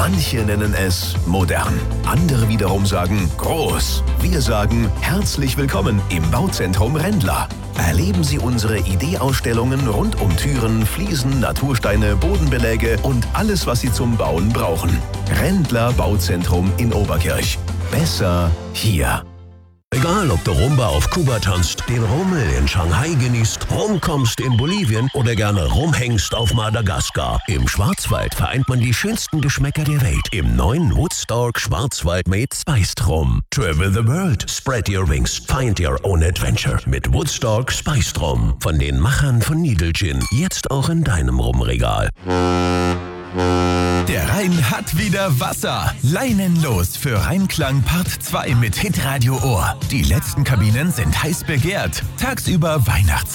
Manche nennen es modern, andere wiederum sagen groß. Wir sagen herzlich willkommen im Bauzentrum Rendler. Erleben Sie unsere Ideeausstellungen rund um Türen, Fliesen, Natursteine, Bodenbeläge und alles, was Sie zum Bauen brauchen. Rendler Bauzentrum in Oberkirch. Besser hier. Egal, ob du Rumba auf Kuba tanzt, den Rummel in Shanghai genießt, rumkommst in Bolivien oder gerne rumhängst auf Madagaskar. Im Schwarzwald vereint man die schönsten Geschmäcker der Welt im neuen Woodstock Schwarzwald mit Spiced Rum. Travel the world, spread your wings, find your own adventure mit Woodstock Spiced Rum. Von den Machern von Needle Gin, jetzt auch in deinem Rumregal. Der Rhein hat wieder Wasser. Leinenlos für Rheinklang Part 2 mit Hitradio Ohr. Die letzten Kabinen sind heiß begehrt. Tagsüber